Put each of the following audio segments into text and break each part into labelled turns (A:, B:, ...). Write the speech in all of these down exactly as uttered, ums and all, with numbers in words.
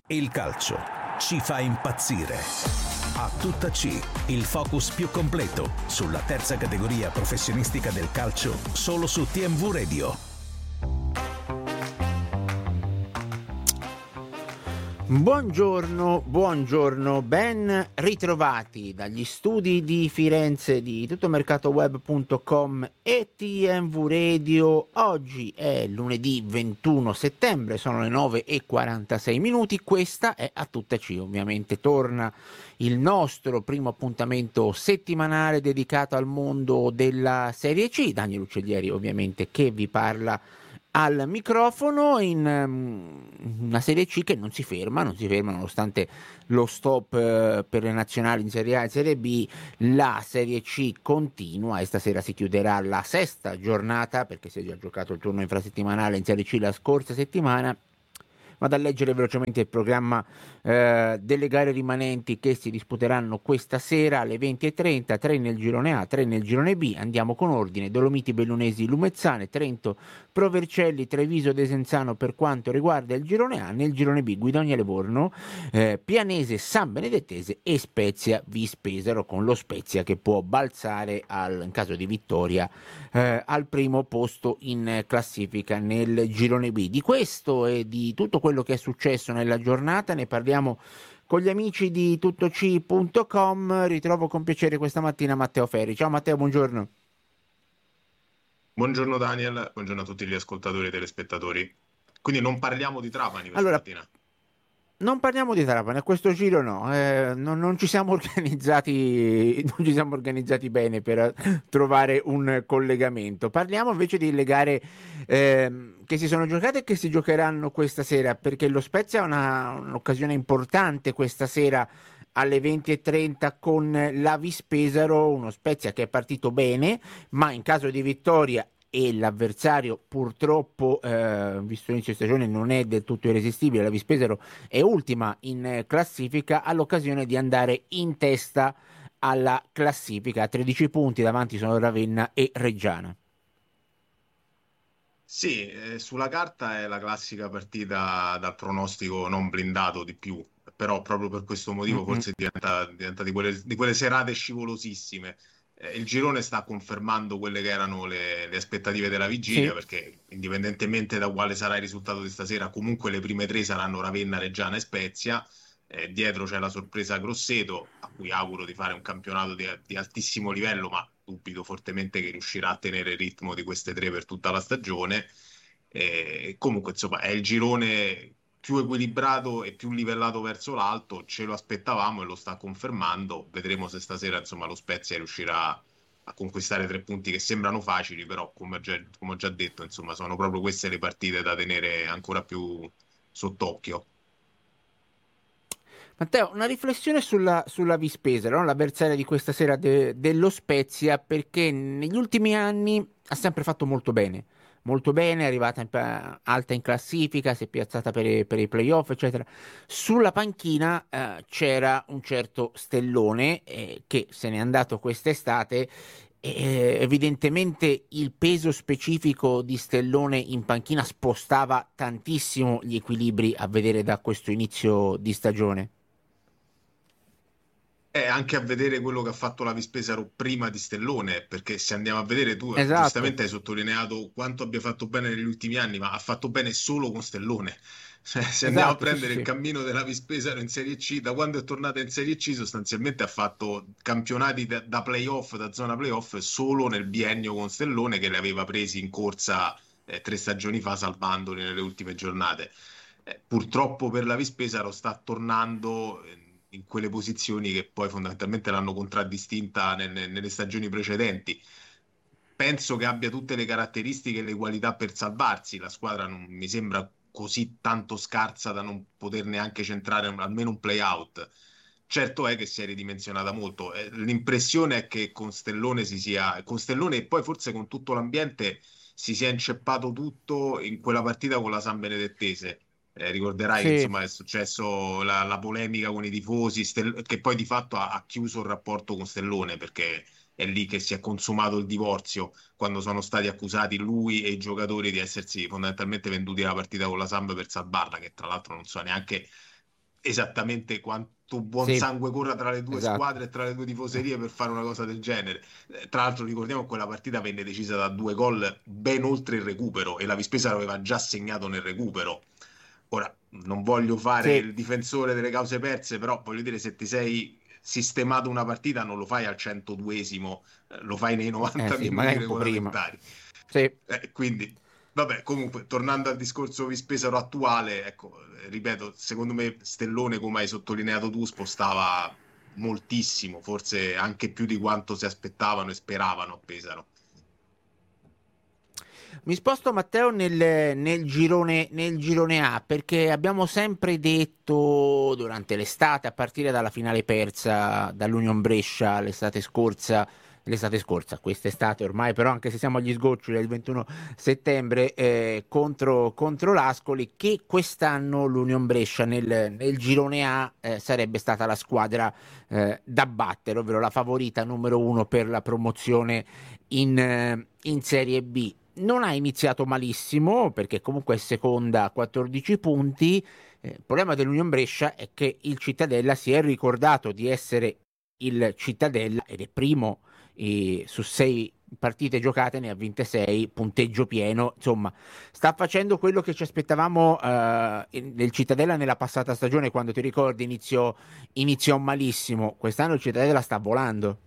A: Il calcio ci fa impazzire. A tutta C, il focus più completo sulla terza categoria professionistica del calcio, solo su T M V Radio.
B: Buongiorno, buongiorno, ben ritrovati dagli studi di Firenze di tuttomercatoweb punto com e T M V Radio. Oggi è lunedì ventuno settembre, sono le nove e quarantasei minuti. Questa è A Tutta C, ovviamente torna il nostro primo appuntamento settimanale dedicato al mondo della Serie C. Daniel Uccellieri ovviamente che vi parla al microfono in um, una Serie C che non si ferma, non si ferma nonostante lo stop uh, per le nazionali in Serie A e Serie B. La Serie C continua e stasera si chiuderà la sesta giornata, perché si è già giocato il turno infrasettimanale in Serie C la scorsa settimana. Vado a leggere velocemente il programma eh, delle gare rimanenti che si disputeranno questa sera alle venti e trenta, tre nel girone A, tre nel girone B. Andiamo con ordine: Dolomiti Bellunesi Lumezzane, Trento Pro Vercelli, Treviso Desenzano per quanto riguarda il girone A. Nel girone B Guidonia Livorno, eh, Pianese San Benedettese e Spezia Vispesaro, con lo Spezia che può balzare al, in caso di vittoria eh, al primo posto in classifica nel girone B. Di questo e di tutto quello che è successo nella giornata ne parliamo con gli amici di tuttoc punto com. Ritrovo con piacere questa mattina Matteo Ferri. Ciao Matteo, buongiorno.
C: Buongiorno Daniel, buongiorno a tutti gli ascoltatori e telespettatori. Quindi non parliamo di Trapani questa
B: allora,
C: mattina?
B: Non parliamo di Trapani, a questo giro no, eh, non, non ci siamo organizzati non ci siamo organizzati bene per trovare un collegamento. Parliamo invece di le gare eh, che si sono giocate e che si giocheranno questa sera, perché lo Spezia ha una, un'occasione importante questa sera alle venti e trenta con la Vispesaro, uno Spezia che è partito bene, ma in caso di vittoria e l'avversario purtroppo, eh, visto l'inizio di stagione, non è del tutto irresistibile, la Vispesaro è ultima in classifica, ha l'occasione di andare in testa alla classifica. A tredici punti davanti sono Ravenna e Reggiana.
C: Sì, eh, sulla carta è la classica partita dal pronostico non blindato di più, però proprio per questo motivo
B: Mm-mm.
C: forse diventa, diventa di quelle, di quelle serate scivolosissime. Eh, il girone sta confermando quelle che erano le, le aspettative della vigilia,
B: Sì.
C: perché indipendentemente da quale sarà il risultato di stasera, comunque le prime tre saranno Ravenna, Reggiana e Spezia. Eh, dietro c'è la sorpresa Grosseto, a cui auguro di fare un campionato di, di altissimo livello, ma dubito fortemente che riuscirà a tenere il ritmo di queste tre per tutta la stagione. Eh, comunque, insomma, è il girone più equilibrato e più livellato verso l'alto, ce lo aspettavamo e lo sta confermando. Vedremo se stasera, insomma, lo Spezia riuscirà a conquistare tre punti che sembrano facili, però come, già, come ho già detto, insomma, sono proprio queste le partite da tenere ancora più sott'occhio.
B: Matteo, una riflessione sulla, sulla Vispesaro, no? L'avversaria di questa sera de, dello Spezia, perché negli ultimi anni ha sempre fatto molto bene, molto bene, è arrivata in, alta in classifica, si è piazzata per, per i playoff, eccetera. Sulla panchina eh, c'era un certo Stellone eh, che se n'è andato quest'estate. Eh, evidentemente il peso specifico di Stellone in panchina spostava tantissimo gli equilibri a vedere da questo inizio di stagione.
C: E anche a vedere quello che ha fatto la Vispesaro prima di Stellone, perché se andiamo a vedere, tu
B: Esatto.
C: giustamente hai sottolineato quanto abbia fatto bene negli ultimi anni, ma ha fatto bene solo con Stellone. Cioè, se
B: Esatto,
C: andiamo a
B: sì,
C: prendere
B: sì,
C: il
B: sì.
C: cammino della Vispesaro in Serie C, da quando è tornata in Serie C, sostanzialmente ha fatto campionati da, da playoff, da zona playoff, solo nel biennio con Stellone, che li aveva presi in corsa eh, tre stagioni fa, salvandoli nelle ultime giornate. Eh, purtroppo per la Vispesaro sta tornando eh, in quelle posizioni che poi fondamentalmente l'hanno contraddistinta nelle, nelle stagioni precedenti. Penso che abbia tutte le caratteristiche e le qualità per salvarsi. La squadra non mi sembra così tanto scarsa da non poter neanche centrare un- almeno un play-out. Certo è che si è ridimensionata molto. Eh, L'impressione è che con Stellone si sia, con Stellone e poi forse con tutto l'ambiente si sia inceppato tutto in quella partita con la San Benedettese. Eh, ricorderai che
B: Sì,
C: insomma è successo la, la polemica con i tifosi, Stel- che poi di fatto ha, ha chiuso il rapporto con Stellone perché è lì che si è consumato il divorzio, quando sono stati accusati lui e i giocatori di essersi fondamentalmente venduti la partita con la Samp per salvarla, che tra l'altro non so neanche esattamente quanto buon
B: Sì,
C: sangue corra tra le due
B: esatto.
C: squadre e tra le due tifoserie per fare una cosa del genere. Eh, Tra l'altro ricordiamo che quella partita venne decisa da due gol ben oltre il recupero e la Vispesa l'aveva già segnato nel recupero. Ora, non voglio fare
B: Sì,
C: il difensore delle cause perse, però voglio dire, se ti sei sistemato una partita non lo fai al centoduesimo, eh, lo fai nei
B: eh
C: novanta
B: sì,
C: minuti
B: magari un po' prima.
C: regolamentari.
B: Sì.
C: Eh, quindi, vabbè, comunque, tornando al discorso Vispesaro attuale, ecco, eh, ripeto, secondo me Stellone, come hai sottolineato tu, spostava moltissimo, forse anche più di quanto si aspettavano e speravano a Pesaro.
B: Mi sposto Matteo nel, nel girone, nel girone A perché abbiamo sempre detto durante l'estate, a partire dalla finale persa dall'Union Brescia l'estate scorsa, l'estate scorsa, quest'estate ormai, però anche se siamo agli sgoccioli del ventuno settembre eh, contro, contro l'Ascoli, che quest'anno l'Union Brescia nel, nel girone A eh, sarebbe stata la squadra eh, da battere, ovvero la favorita numero uno per la promozione in, eh, in Serie B. Non ha iniziato malissimo perché comunque è seconda a quattordici punti. Eh, il problema dell'Union Brescia è che il Cittadella si è ricordato di essere il Cittadella ed è primo eh, su sei partite giocate, ne ha vinte sei, punteggio pieno, insomma sta facendo quello che ci aspettavamo eh, del Cittadella nella passata stagione, quando ti ricordi iniziò, iniziò malissimo. Quest'anno il Cittadella sta volando.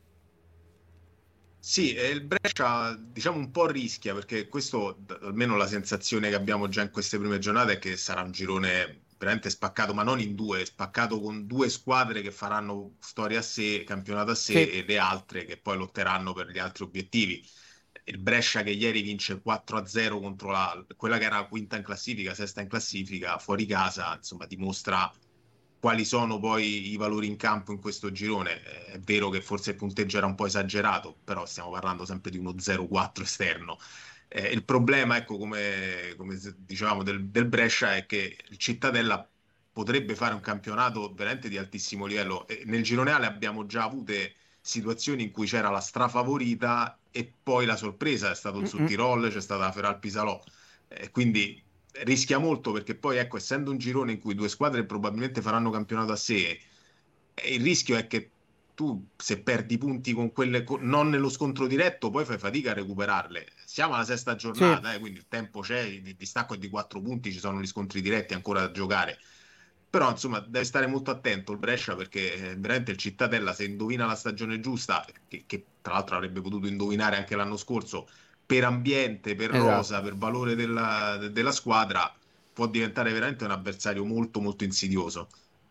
C: Sì, e il Brescia diciamo un po' rischia perché questo, d- almeno la sensazione che abbiamo già in queste prime giornate è che sarà un girone veramente spaccato, ma non in due, spaccato con due squadre che faranno storia a sé, campionato a sé
B: Sì.
C: e le altre che poi lotteranno per gli altri obiettivi. Il Brescia che ieri vince quattro a zero contro la, quella che era quinta in classifica, sesta in classifica, fuori casa, insomma, dimostra quali sono poi i valori in campo in questo girone. Eh, È vero che forse il punteggio era un po' esagerato, però stiamo parlando sempre di uno zero quattro esterno. Eh, il problema, ecco, come, come dicevamo del, del Brescia, è che il Cittadella potrebbe fare un campionato veramente di altissimo livello. E nel girone A le abbiamo già avute situazioni in cui c'era la strafavorita e poi la sorpresa è stato il
B: Mm-mm.
C: Sottirol, c'è stata la Feral Pisalò. Eh, quindi rischia molto perché poi, ecco, essendo un girone in cui due squadre probabilmente faranno campionato a sé, eh, il rischio è che tu, se perdi punti con quelle, co- non nello scontro diretto, poi fai fatica a recuperarle. Siamo alla sesta
B: Sì.
C: giornata, eh, quindi il tempo c'è, il distacco è di quattro punti, ci sono gli scontri diretti ancora da giocare. Però, insomma, deve stare molto attento il Brescia perché eh, veramente il Cittadella, se indovina la stagione giusta, che, che tra l'altro avrebbe potuto indovinare anche l'anno scorso, per ambiente, per rosa,
B: Esatto.
C: per valore della, della squadra, può diventare veramente un avversario molto, molto insidioso.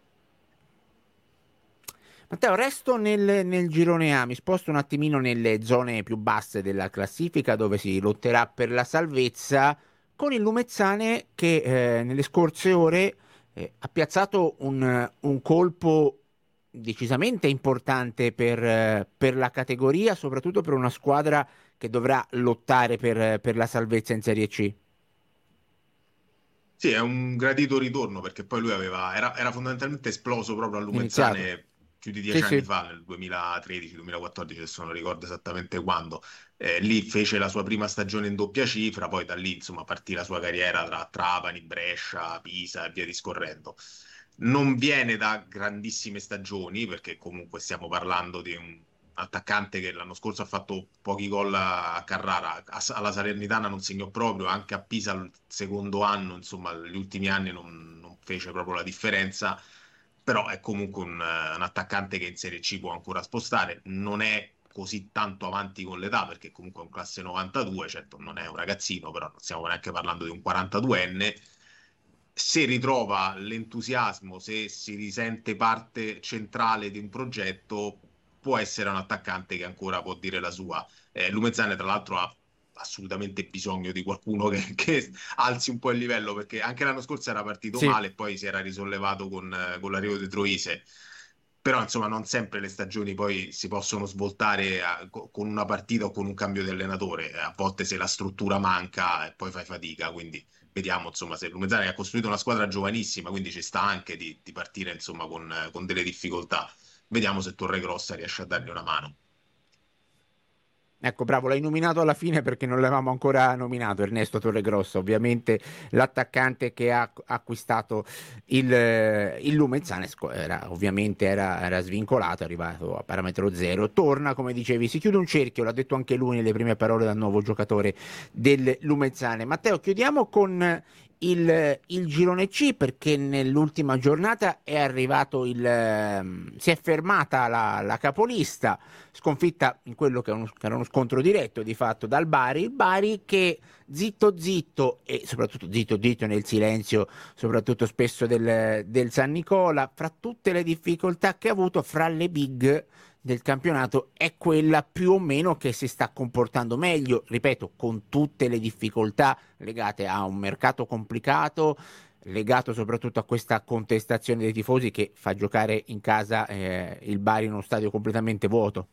B: Matteo, resto nel, nel girone A, mi sposto un attimino nelle zone più basse della classifica dove si lotterà per la salvezza con il Lumezzane che eh, nelle scorse ore eh, ha piazzato un, un colpo decisamente importante per, eh, per la categoria, soprattutto per una squadra che dovrà lottare per, per la salvezza in Serie C.
C: Sì, è un gradito ritorno perché poi lui aveva, era, era fondamentalmente esploso proprio a
B: Iniziato.
C: Lumezzane più di dieci
B: Sì,
C: anni
B: sì.
C: fa, nel duemilatredici-duemilaquattordici, adesso non ricordo esattamente quando. Eh, lì fece la sua prima stagione in doppia cifra, poi da lì insomma partì la sua carriera tra Trapani, Brescia, Pisa e via discorrendo. Non viene da grandissime stagioni perché comunque stiamo parlando di un attaccante che l'anno scorso ha fatto pochi gol a Carrara, a- alla Salernitana non segnò proprio, anche a Pisa il secondo anno, insomma, gli ultimi anni non, non fece proprio la differenza, però è comunque un, eh, un attaccante che in Serie C può ancora spostare, non è così tanto avanti con l'età perché comunque è un classe novantadue, certo non è un ragazzino, però non stiamo neanche parlando di un quarantaduenne. Se ritrova l'entusiasmo, se si risente parte centrale di un progetto, può essere un attaccante che ancora può dire la sua. Eh, Lumezzane, tra l'altro, ha assolutamente bisogno di qualcuno che, che alzi un po' il livello, perché anche l'anno scorso era partito
B: Sì.
C: male e poi si era risollevato con, eh, con l'arrivo di Troise. Però, insomma, non sempre le stagioni poi si possono svoltare a- co- con una partita o con un cambio di allenatore. A volte se la struttura manca e poi fai fatica, quindi vediamo, insomma, se Lumezzane ha costruito una squadra giovanissima, quindi ci sta anche di, di partire, insomma, con, eh, con delle difficoltà. Vediamo se Torregrossa riesce a dargli una mano.
B: Ecco, bravo, l'hai nominato alla fine perché non l'avevamo ancora nominato, Ernesto Torregrossa, ovviamente l'attaccante che ha acquistato il, il Lumezzane, era, ovviamente era, era svincolato, è arrivato a parametro zero, torna, come dicevi, si chiude un cerchio, l'ha detto anche lui nelle prime parole dal nuovo giocatore del Lumezzane. Matteo, chiudiamo con il, il girone C, perché nell'ultima giornata è arrivato il, si è fermata la, la capolista, sconfitta in quello che, è uno, che era uno scontro diretto di fatto dal Bari, il Bari che zitto zitto e soprattutto zitto zitto nel silenzio, soprattutto spesso del, del San Nicola, fra tutte le difficoltà che ha avuto, fra le big del campionato è quella più o meno che si sta comportando meglio, ripeto, con tutte le difficoltà legate a un mercato complicato, legato soprattutto a questa contestazione dei tifosi che fa giocare in casa eh, il Bari in uno stadio completamente vuoto.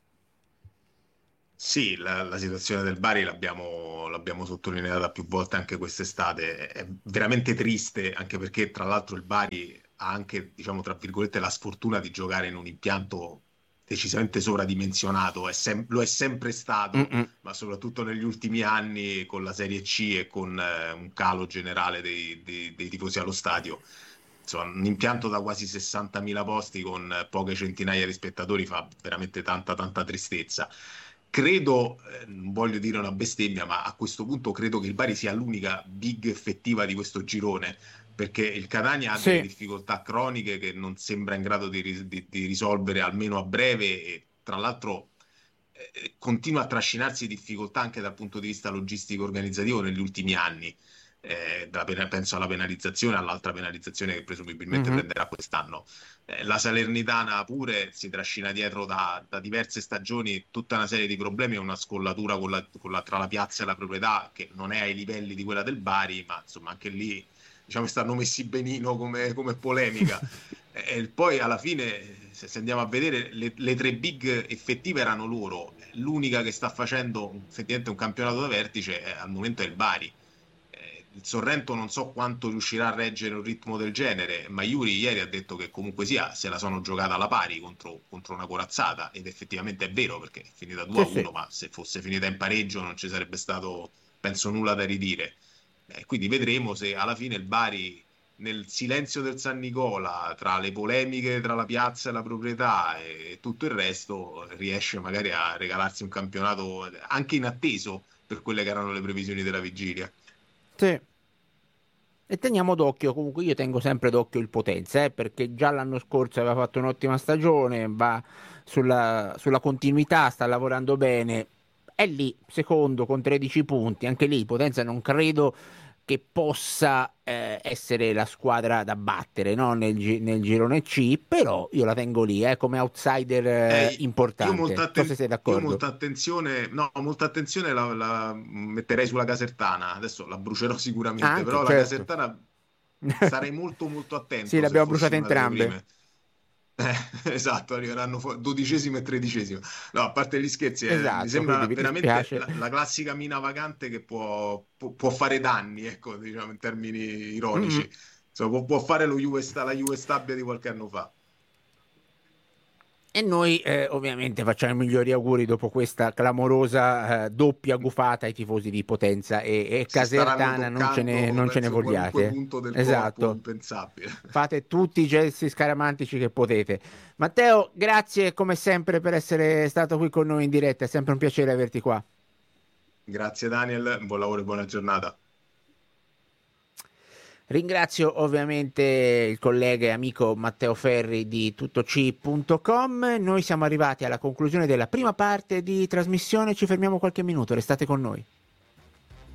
C: Sì, la, la situazione del Bari l'abbiamo l'abbiamo sottolineata più volte anche quest'estate, è veramente triste, anche perché tra l'altro il Bari ha anche, diciamo, tra virgolette, la sfortuna di giocare in un impianto decisamente sovradimensionato, è sem- lo è sempre stato,
B: Mm-mm.
C: ma soprattutto negli ultimi anni con la Serie C e con eh, un calo generale dei, dei- dei tifosi allo stadio. Insomma, un impianto da quasi sessantamila posti con eh, poche centinaia di spettatori fa veramente tanta, tanta tristezza. Credo, eh, non voglio dire una bestemmia, ma a questo punto credo che il Bari sia l'unica big effettiva di questo girone, perché il Catania ha delle
B: Sì.
C: difficoltà croniche che non sembra in grado di, ris- di- di risolvere almeno a breve e tra l'altro eh, continua a trascinarsi difficoltà anche dal punto di vista logistico organizzativo negli ultimi anni. Eh, da pena- penso alla penalizzazione, all'altra penalizzazione che presumibilmente
B: Mm-hmm.
C: prenderà quest'anno. Eh, la Salernitana pure si trascina dietro da, da diverse stagioni tutta una serie di problemi e una scollatura con la- con la- tra la piazza e la proprietà che non è ai livelli di quella del Bari, ma insomma anche lì diciamo stanno messi benino come, come polemica. E, e poi alla fine, se, se andiamo a vedere, le, le tre big effettive erano loro. L'unica che sta facendo effettivamente un campionato da vertice è, al momento è il Bari. Eh, il Sorrento non so quanto riuscirà a reggere un ritmo del genere, ma Iuri ieri ha detto che comunque sia se la sono giocata alla pari contro, contro una corazzata, ed effettivamente è vero perché è finita due
B: Sì,
C: a
B: sì.
C: uno, ma se fosse finita in pareggio non ci sarebbe stato, penso, nulla da ridire. Eh, quindi vedremo se alla fine il Bari, nel silenzio del San Nicola, tra le polemiche tra la piazza e la proprietà e tutto il resto, riesce magari a regalarsi un campionato anche inatteso per quelle che erano le previsioni della vigilia.
B: Sì. E teniamo d'occhio, comunque io tengo sempre d'occhio il Potenza, eh, perché già l'anno scorso aveva fatto un'ottima stagione, va sulla, sulla continuità, sta lavorando bene, è lì, secondo con tredici punti, anche lì Potenza non credo che possa eh, essere la squadra da battere, no? nel, gi- nel girone C, però io la tengo lì eh, come outsider eh,
C: Eh, io
B: importante,
C: molta,
B: non so se
C: atten-
B: sei
C: io
B: d'accordo.
C: molta attenzione, no, molta attenzione la, la metterei sulla Casertana. Adesso la brucerò sicuramente,
B: Anche,
C: però la
B: certo.
C: Casertana sarei molto molto
B: Sì,
C: attento
B: le
C: se
B: abbiamo
C: fossi
B: bruciate
C: una delle
B: entrambe.
C: prime. Eh, esatto, arriveranno fu- dodicesimo e tredicesimo. No, a parte gli scherzi, eh, mi
B: Esatto, quindi
C: sembra
B: mi
C: veramente
B: dispiace.
C: la, la classica mina vagante che può, può- può fare danni, ecco, diciamo in termini
B: Mm-mm.
C: ironici. Insomma, può, può fare lo Juve, sta- la Juve Stabia di qualche anno fa.
B: E noi eh, ovviamente facciamo i migliori auguri dopo questa clamorosa eh, doppia gufata ai tifosi di Potenza e, e
C: Si staranno
B: Casertana, non ce ne,
C: toccando,
B: non ce ne
C: penso, qualunque
B: vogliate.
C: punto del corpo
B: Esatto,
C: impensabile.
B: fate tutti i gesti scaramantici che potete. Matteo, grazie come sempre per essere stato qui con noi in diretta, è sempre un piacere averti qua.
C: Grazie Daniel, buon lavoro e buona giornata.
B: Ringrazio ovviamente il collega e amico Matteo Ferri di tuttoc punto com. Noi siamo arrivati alla conclusione della prima parte di trasmissione, ci fermiamo qualche minuto, restate con noi.